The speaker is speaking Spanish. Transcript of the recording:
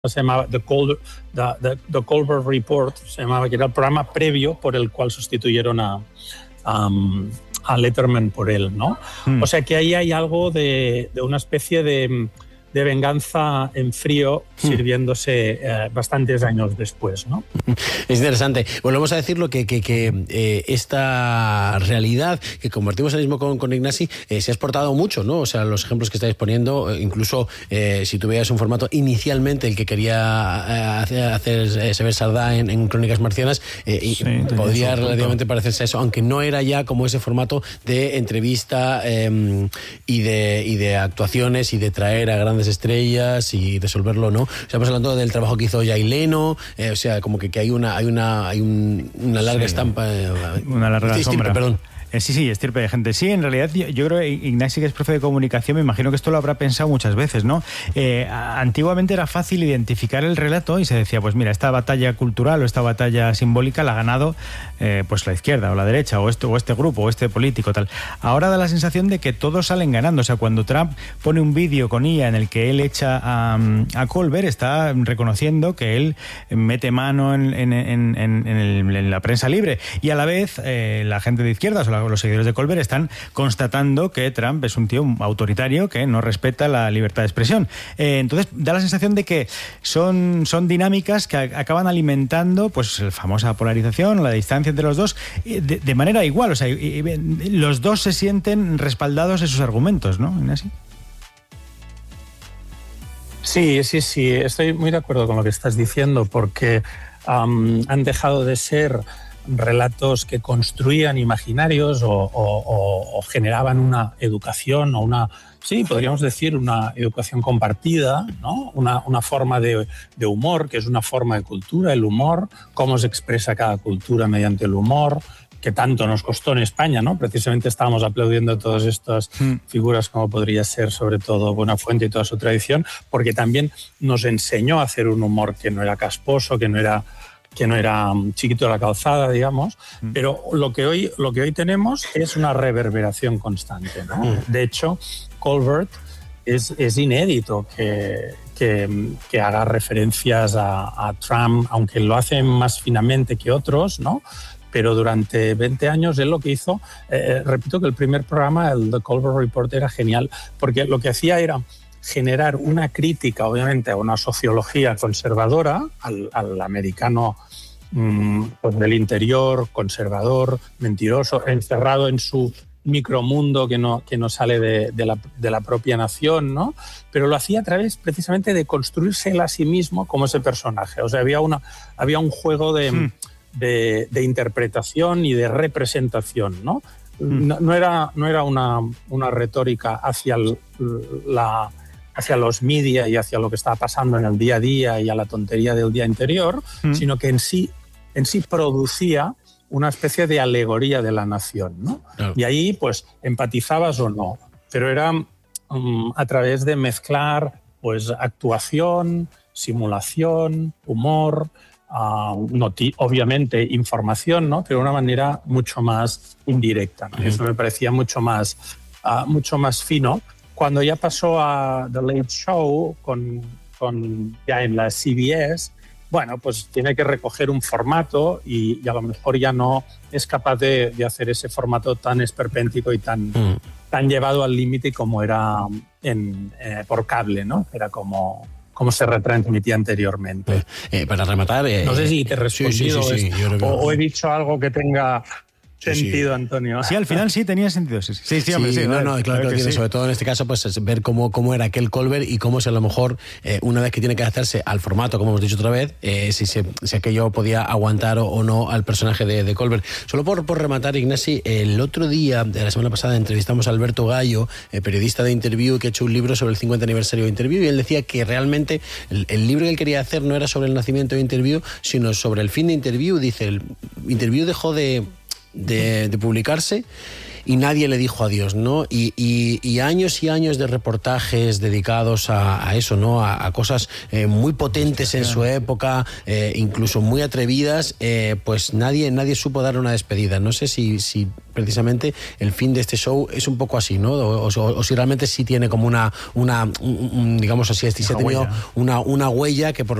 se llamaba The Colbert Report, se llamaba, que era el programa previo por el cual sustituyeron a Letterman por él, ¿no? O sea que ahí hay algo de una especie de venganza en frío, sirviéndose bastantes años después, ¿no? Es interesante. Volvemos a decirlo que esta realidad que compartimos ahora mismo con Ignasi se ha exportado mucho, ¿no? O sea, los ejemplos que estáis poniendo, incluso si tú veías un formato inicialmente el que quería hacer Sever Sardá en Crónicas Marcianas, podría relativamente parecerse a eso, aunque no era ya como ese formato de entrevista y de actuaciones y de traer a grandes estrellas y resolverlo, ¿no? Estamos hablando del trabajo que hizo Jay Leno, o sea, como que hay una larga estampa. Una larga sombra. Perdón. Sí, estirpe de gente. Sí, en realidad yo creo que Ignasi, que es profe de comunicación, me imagino que esto lo habrá pensado muchas veces, ¿no? Antiguamente era fácil identificar el relato y se decía, pues mira, esta batalla cultural o esta batalla simbólica la ha ganado pues la izquierda o la derecha o este grupo o este político, tal. Ahora da la sensación de que todos salen ganando. O sea, cuando Trump pone un vídeo con IA en el que él echa a Colbert, está reconociendo que él mete mano en la prensa libre, y a la vez la gente de izquierdas o los seguidores de Colbert están constatando que Trump es un tío autoritario que no respeta la libertad de expresión. Entonces da la sensación de que son dinámicas que acaban alimentando pues la famosa polarización o la distancia entre los dos de manera igual. O sea, los dos se sienten respaldados en sus argumentos, ¿no, Ignasi? Sí, estoy muy de acuerdo con lo que estás diciendo, porque han dejado de ser relatos que construían imaginarios o generaban una educación o podríamos decir una educación compartida, ¿no? Una forma de humor, que es una forma de cultura, el humor, cómo se expresa cada cultura mediante el humor, que tanto nos costó en España, ¿no? Precisamente estábamos aplaudiendo todas estas figuras, como podría ser sobre todo Buenafuente y toda su tradición, porque también nos enseñó a hacer un humor que no era casposo, que no era chiquito de la calzada, digamos, pero lo que hoy tenemos es una reverberación constante, ¿no? De hecho, Colbert es inédito que haga referencias a Trump, aunque lo hace más finamente que otros, ¿no? Pero durante 20 años él lo que hizo, repito que el primer programa, el The Colbert Report, era genial, porque lo que hacía era generar una crítica, obviamente, a una sociología conservadora, al americano pues del interior, conservador, mentiroso, encerrado en su micromundo que no sale de la propia nación, ¿no? Pero lo hacía a través precisamente de construirse él a sí mismo como ese personaje. O sea, había un juego de interpretación y de representación, ¿no? No era una retórica hacia los media y hacia lo que estaba pasando en el día a día y a la tontería del día anterior, sino que en sí producía una especie de alegoría de la nación, ¿no? Claro. Y ahí, pues, empatizabas o no, pero era a través de mezclar, pues, actuación, simulación, humor, obviamente información, ¿no? Pero de una manera mucho más indirecta, ¿no? Eso me parecía mucho más fino. Cuando ya pasó a The Late Show, ya en la CBS, bueno, pues tiene que recoger un formato y a lo mejor ya no es capaz de hacer ese formato tan esperpéntico y tan llevado al límite como era por cable, ¿no? Era como se retransmitía anteriormente. Para rematar... no sé si te he respondido o he dicho algo que tenga sentido, Antonio. Sí, al final sí tenía sentido. Sí, hombre, sí. Claro que tiene. Sí. Sobre todo en este caso, pues es ver cómo era aquel Colbert y cómo, si a lo mejor, una vez que tiene que adaptarse al formato, como hemos dicho otra vez, si aquello podía aguantar o no al personaje de Colbert. Solo por rematar, Ignasi, el otro día, de la semana pasada, entrevistamos a Alberto Gallo, periodista de Interview, que ha hecho un libro sobre el 50 aniversario de Interview, y él decía que realmente el libro que él quería hacer no era sobre el nacimiento de Interview, sino sobre el fin de Interview. Dice, el Interview dejó de publicarse y nadie le dijo adiós, ¿no? Y años y años de reportajes dedicados a eso, ¿no? A cosas muy potentes en su época, incluso muy atrevidas, pues nadie supo dar una despedida. No sé si precisamente el fin de este show es un poco así, ¿no? O si realmente sí tiene como una digamos así, si ha tenido una huella que por